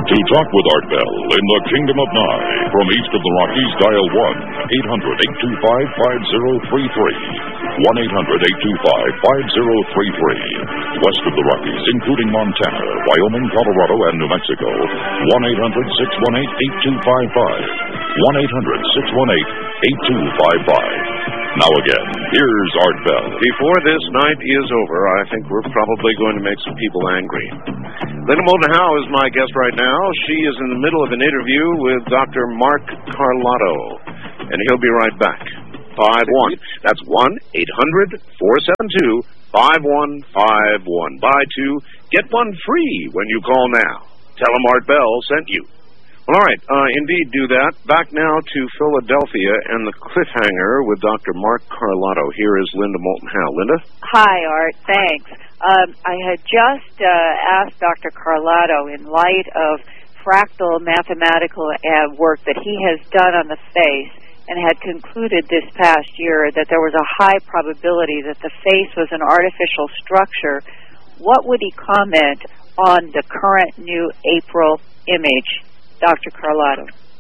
To talk with Art Bell in the Kingdom of Nye, from east of the Rockies, dial 1-800-825-5033. 1-800-825-5033. West of the Rockies, including Montana, Wyoming, Colorado, and New Mexico, 1-800-618-8255. 1-800-618-8255. Now again, here's Art Bell. Before this night is over, I think we're probably going to make some people angry. Linda Moulton Howe is my guest right now. She is in the middle of an interview with Dr. Mark Carlotto, and he'll be right back. 51. That's 1-800-472-5151. Buy two, get one free when you call now. Tell them Art Bell sent you. Well, all right, indeed do that. Back now to Philadelphia and the cliffhanger with Dr. Mark Carlotto. Here is Linda Moulton Howe. Linda? Hi, Art. Thanks. I had just asked Dr. Carlotto, in light of fractal mathematical work that he has done on the face, and had concluded this past year that there was a high probability that the face was an artificial structure, what would he comment on the current new April image? Dr. Carlotto.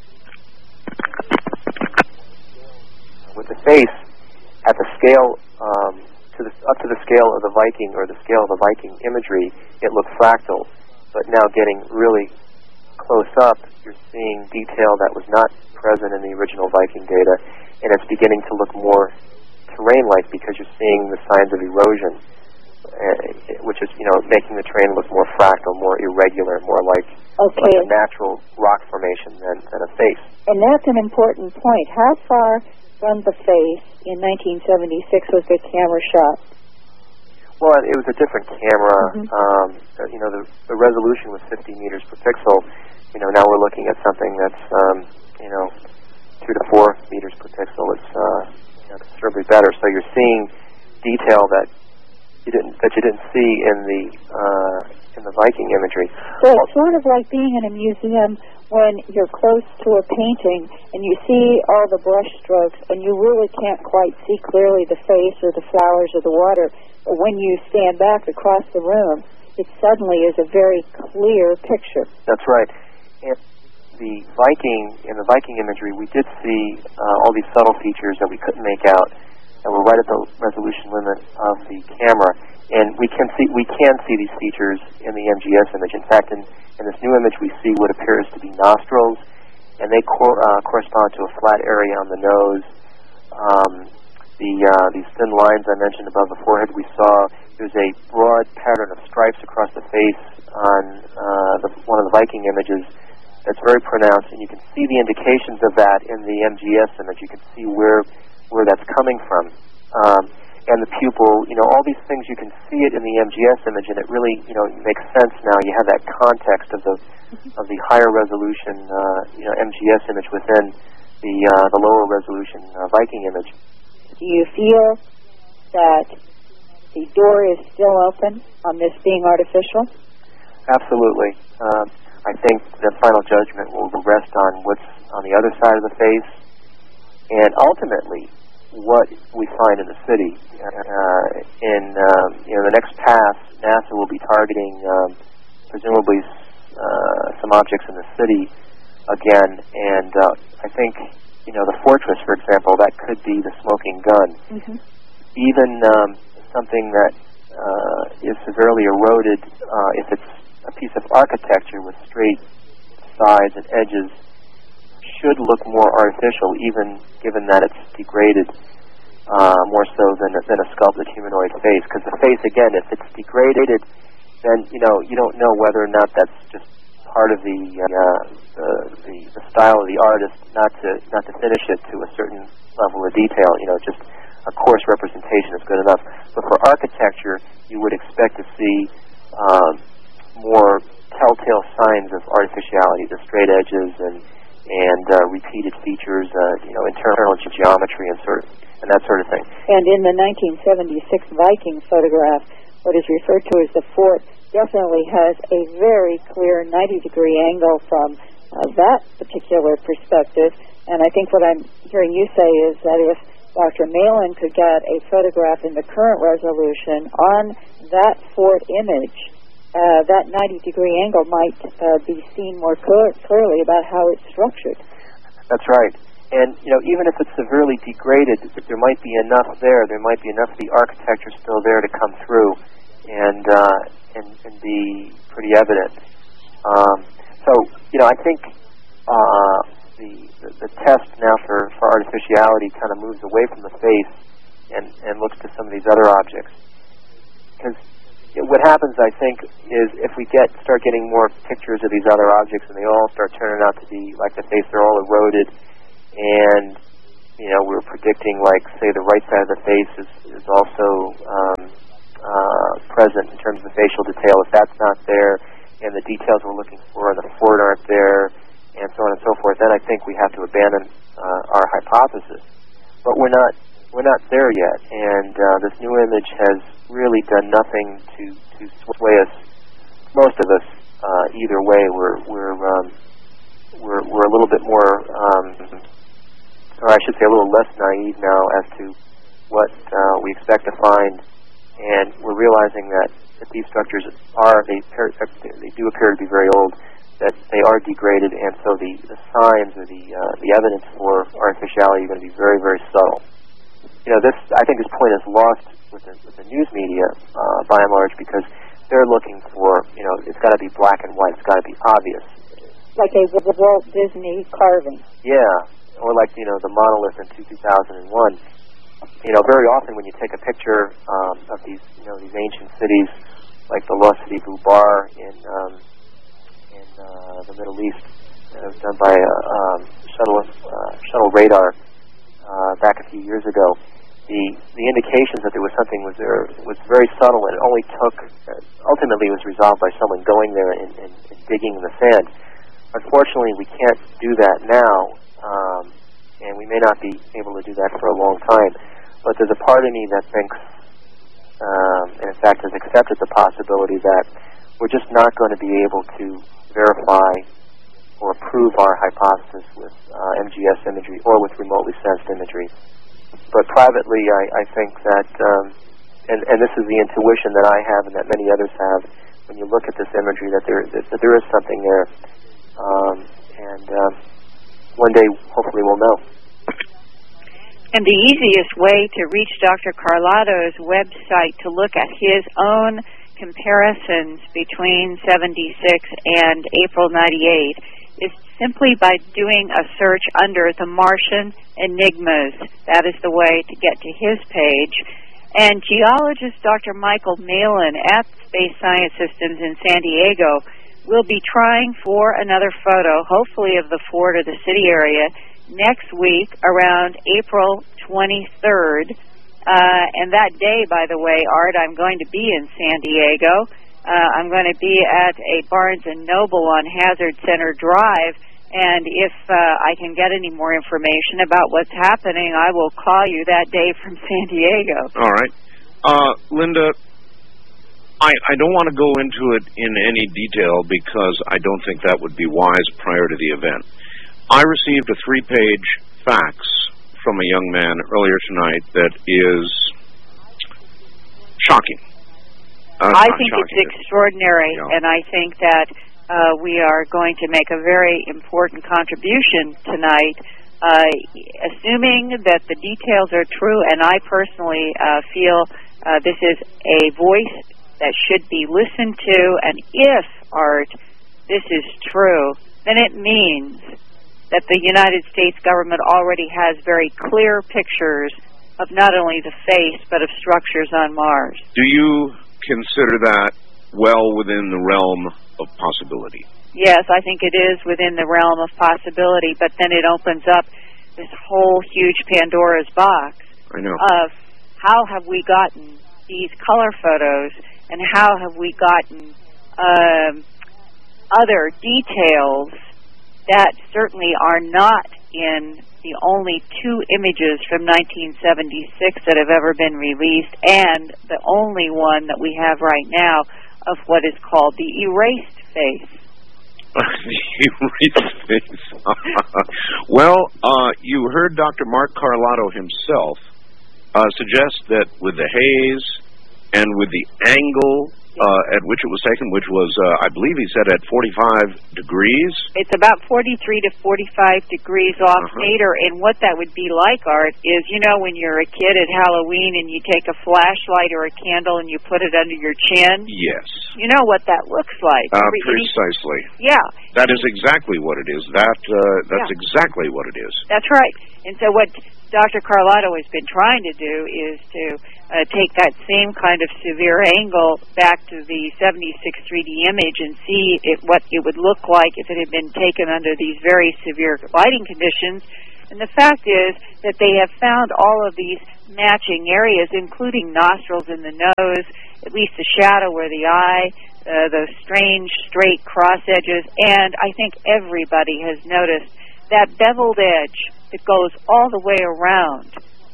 With the face at the scale, up to the scale of the Viking, or the scale of the Viking imagery, it looked fractal. But now getting really close up, you're seeing detail that was not present in the original Viking data, and it's beginning to look more terrain-like because you're seeing the signs of erosion, which is, making the terrain look more fractal, more irregular, more like a natural rock formation than a face. And that's an important point. How far from the face in 1976 was the camera shot? Well, it was a different camera. Mm-hmm. The resolution was 50 meters per pixel. Now we're looking at something that's 2 to 4 meters per pixel. It's considerably better. So you're seeing detail that you didn't see in the Viking imagery. So it's sort of like being in a museum when you're close to a painting and you see all the brush strokes and you really can't quite see clearly the face or the flowers or the water. But when you stand back across the room, it suddenly is a very clear picture. That's right. And in the Viking imagery, we did see all these subtle features that we couldn't make out, and we're right at the resolution limit of the camera. And we can see these features in the MGS image. In fact, in this new image, we see what appears to be nostrils, and they correspond to a flat area on the nose. These thin lines I mentioned above the forehead, we saw there's a broad pattern of stripes across the face on one of the Viking images that's very pronounced, and you can see the indications of that in the MGS image. You can see where that's coming from. And the pupil, all these things, you can see it in the MGS image, and it really, makes sense now. You have that context of the higher resolution, MGS image within the lower resolution Viking image. Do you feel that the door is still open on this being artificial? Absolutely. I think the final judgment will rest on what's on the other side of the face, and ultimately what we find in the city. In the next pass, NASA will be targeting presumably some objects in the city again, and I think the fortress, for example, that could be the smoking gun. Mm-hmm. Even something that is severely eroded, if it's a piece of architecture with straight sides and edges, should look more artificial, even given that it's degraded more so than a sculpted humanoid face. Because the face, again, if it's degraded, then you don't know whether or not that's just part of the style of the artist, not to finish it to a certain level of detail. Just a coarse representation is good enough. But for architecture, you would expect to see more telltale signs of artificiality, the straight edges and repeated features, internal geometry and that sort of thing. And in the 1976 Viking photograph, what is referred to as the fort definitely has a very clear 90-degree angle from that particular perspective. And I think what I'm hearing you say is that if Dr. Malin could get a photograph in the current resolution on that fort image that 90-degree angle might be seen more clearly about how it's structured. That's right. And, even if it's severely degraded, there might be enough there. There might be enough of the architecture still there to come through and be pretty evident. I think the test now for artificiality kind of moves away from the face and looks to some of these other objects. Because what happens, I think, is if we start getting more pictures of these other objects and they all start turning out to be like the face, they're all eroded, and we're predicting, like, say, the right side of the face is also present in terms of the facial detail. If that's not there, and the details we're looking for on the forehead aren't there, and so on and so forth, then I think we have to abandon our hypothesis. But we're not there yet, and this new image has really done nothing to sway us. Most of us, either way, we're a little bit more, or I should say, a little less naive now as to what we expect to find, and we're realizing that these structures they do appear to be very old, that they are degraded, and so the signs or the evidence for artificiality are going to be very, very subtle. I think this point is lost with the news media by and large, because they're looking for, it's got to be black and white, it's got to be obvious. Like a Walt Disney carving. Yeah, or like, the monolith in 2001. Very often when you take a picture of these ancient cities, like the Lost City Bubar in the Middle East, that was done by shuttle radar back a few years ago. The indications that there was something was very subtle, and it only ultimately was resolved by someone going there and digging in the sand. Unfortunately, we can't do that now, and we may not be able to do that for a long time. But there's a part of me that thinks, and in fact has accepted the possibility that we're just not going to be able to verify or prove our hypothesis with MGS imagery or with remotely sensed imagery. But privately, I think that, and this is the intuition that I have and that many others have, when you look at this imagery, that there is something there. And one day, hopefully, we'll know. And the easiest way to reach Dr. Carlotto's website to look at his own comparisons between 76 and April 98 is simply by doing a search under the Martian Enigmas. That is the way to get to his page. And geologist Dr. Michael Malin at Space Science Systems in San Diego will be trying for another photo, hopefully of the fort or the city area, next week around April 23rd. And that day, by the way, Art, I'm going to be in San Diego. I'm going to be at a Barnes & Noble on Hazard Center Drive, and if I can get any more information about what's happening, I will call you that day from San Diego. All right. Linda, I don't want to go into it in any detail because I don't think that would be wise prior to the event. I received a 3-page fax from a young man earlier tonight that is shocking. I think it's extraordinary, and I think that we are going to make a very important contribution tonight, assuming that the details are true, and I personally feel this is a voice that should be listened to, and if, Art, this is true, then it means that the United States government already has very clear pictures of not only the face, but of structures on Mars. Do you consider that well within the realm of possibility? Yes, I think it is within the realm of possibility, but then it opens up this whole huge Pandora's box of how have we gotten these color photos, and how have we gotten other details that certainly are not in the only 2 images from 1976 that have ever been released, and the only one that we have right now of what is called the erased face. The erased face. Well, you heard Dr. Mark Carlotto himself suggest that with the haze and with the angle at which it was taken, which was, I believe he said, at 45 degrees. It's about 43 to 45 degrees off nadir, and what that would be like, Art, is, you know, when you're a kid at Halloween and you take a flashlight or a candle and you put it under your chin? Yes. You know what that looks like. Precisely. Yeah. That is exactly what it is. That's exactly what it is. That's right. And so what Dr. Carlotto has been trying to do is to take that same kind of severe angle back to the 76 3D image and see what it would look like if it had been taken under these very severe lighting conditions. And the fact is that they have found all of these matching areas, including nostrils in the nose, at least the shadow where the eye, those strange straight cross edges, and I think everybody has noticed that beveled edge that goes all the way around.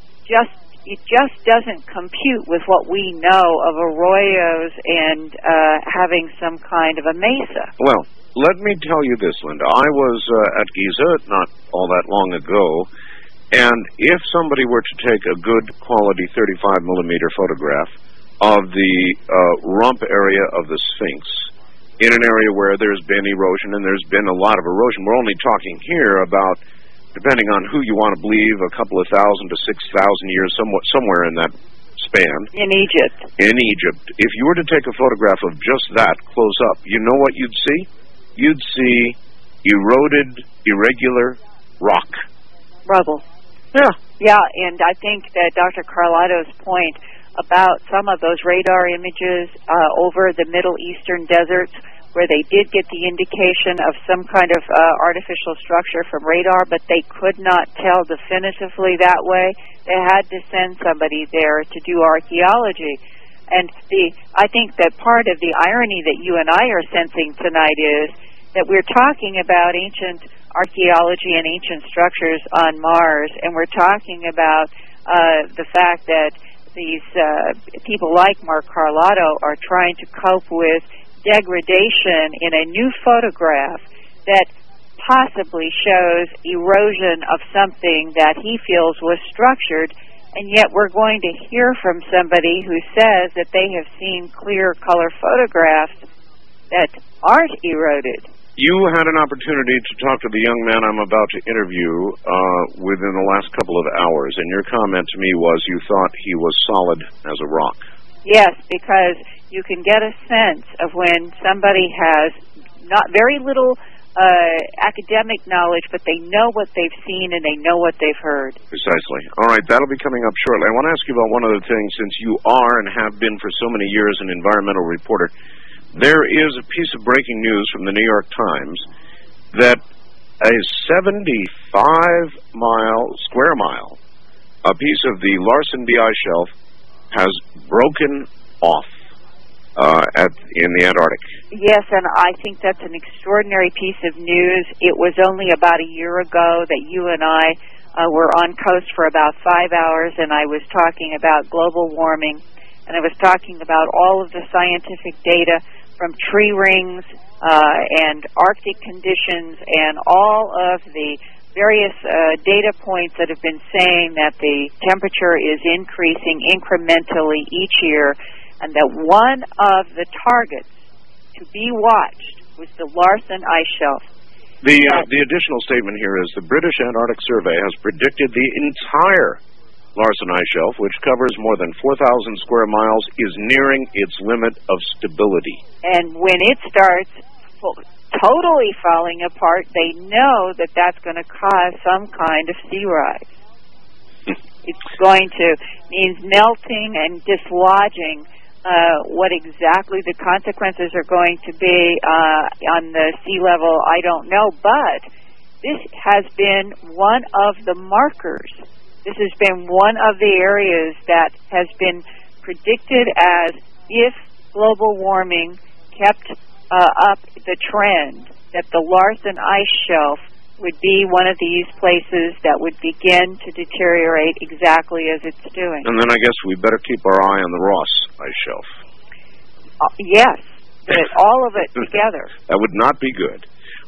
It just doesn't compute with what we know of arroyos and having some kind of a mesa. Well, let me tell you this, Linda. I was at Giza not all that long ago, and if somebody were to take a good quality 35-millimeter photograph of the rump area of the Sphinx in an area where there's been erosion, and there's been a lot of erosion, we're only talking here about, depending on who you want to believe, a couple of 1,000 to 6,000 years, somewhere in that span. In Egypt. In Egypt. If you were to take a photograph of just that close up, you know what you'd see? You'd see eroded, irregular rock. Rubble. Yeah. Yeah, and I think that Dr. Carlotto's point about some of those radar images over the Middle Eastern deserts, where they did get the indication of some kind of artificial structure from radar, but they could not tell definitively that way. They had to send somebody there to do archaeology. And I think that part of the irony that you and I are sensing tonight is that we're talking about ancient archaeology and ancient structures on Mars, and we're talking about the fact that these people like Mark Carlotto are trying to cope with degradation in a new photograph that possibly shows erosion of something that he feels was structured, and yet we're going to hear from somebody who says that they have seen clear color photographs that aren't eroded. You had an opportunity to talk to the young man I'm about to interview within the last couple of hours, and your comment to me was you thought he was solid as a rock. Yes, because you can get a sense of when somebody has not very little academic knowledge, but they know what they've seen and they know what they've heard. Precisely. All right, that'll be coming up shortly. I want to ask you about one other thing, since you are and have been for so many years an environmental reporter. There is a piece of breaking news from the New York Times that a 75-square mile, a piece of the Larsen B ice shelf has broken off in the Antarctic. Yes, and I think that's an extraordinary piece of news. It was only about a year ago that you and I were on coast for about 5 hours, and I was talking about global warming, and I was talking about all of the scientific data from tree rings and Arctic conditions and all of the various data points that have been saying that the temperature is increasing incrementally each year, and that one of the targets to be watched was the Larsen ice shelf. The additional statement here is the British Antarctic Survey has predicted the entire Larsen ice shelf, which covers more than 4,000 square miles, is nearing its limit of stability. And when it starts totally falling apart, they know that that's going to cause some kind of sea rise. It's going to means melting and dislodging. What exactly the consequences are going to be on the sea level, I don't know, but this has been one of the markers. This has been one of the areas that has been predicted as if global warming kept up the trend, that the Larsen ice shelf would be one of these places that would begin to deteriorate exactly as it's doing. And then I guess we better keep our eye on the Ross ice shelf. Yes, but all of it together. That would not be good.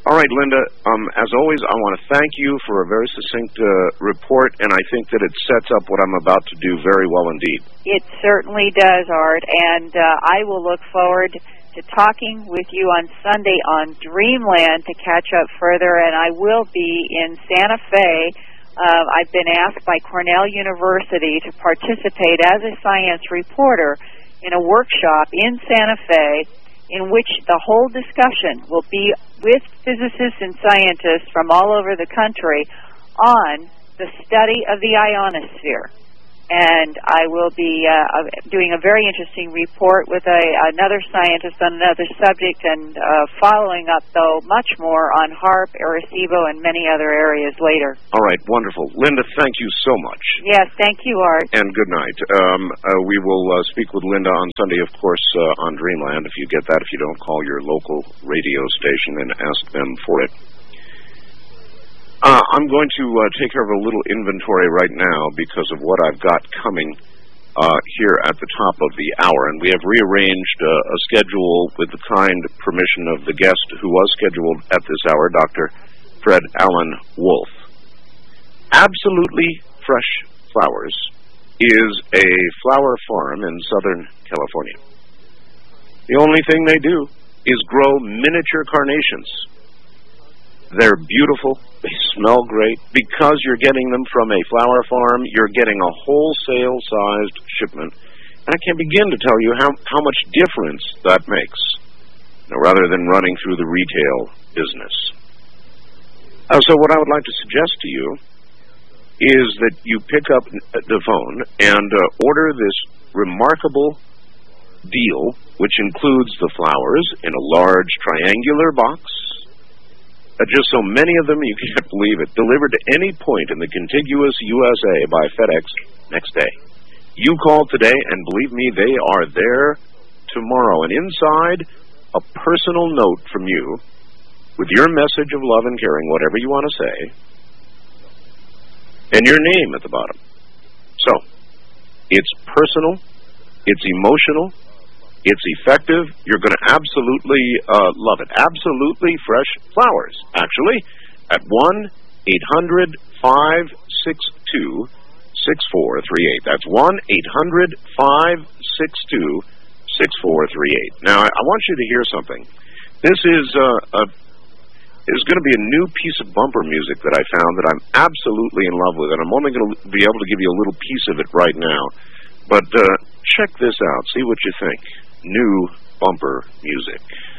All right, Linda, as always, I want to thank you for a very succinct report, and I think that it sets up what I'm about to do very well indeed. It certainly does, Art, and I will look forward to talking with you on Sunday on Dreamland to catch up further, and I will be in Santa Fe. I've been asked by Cornell University to participate as a science reporter in a workshop in Santa Fe in which the whole discussion will be with physicists and scientists from all over the country on the study of the ionosphere. And I will be doing a very interesting report with another scientist on another subject, and following up, though, much more on HAARP, Arecibo, and many other areas later. All right, wonderful. Linda, thank you so much. Yes, thank you, Art. And good night. We will speak with Linda on Sunday, of course, on Dreamland. If you get that, if you don't, call your local radio station and ask them for it. I'm going to take care of a little inventory right now because of what I've got coming here at the top of the hour. And we have rearranged a schedule with the kind permission of the guest who was scheduled at this hour, Dr. Fred Alan Wolf. Absolutely Fresh Flowers is a flower farm in Southern California. The only thing they do is grow miniature carnations. They're beautiful. They smell great. Because you're getting them from a flower farm, you're getting a wholesale-sized shipment. And I can't begin to tell you how much difference that makes, rather than running through the retail business. So what I would like to suggest to you is that you pick up the phone and order this remarkable deal, which includes the flowers in a large triangular box, just so many of them you can't believe it, delivered to any point in the contiguous USA by FedEx next day. You call today, and believe me, they are there tomorrow. And inside, a personal note from you with your message of love and caring, whatever you want to say, and your name at the bottom. So, it's personal, it's emotional, it's effective. You're going to absolutely love it. Absolutely Fresh Flowers, actually, at 1-800-562-6438. That's 1-800-562-6438. Now, I want you to hear something. This is going to be a new piece of bumper music that I found that I'm absolutely in love with, and I'm only going to be able to give you a little piece of it right now. But check this out. See what you think. New bumper music.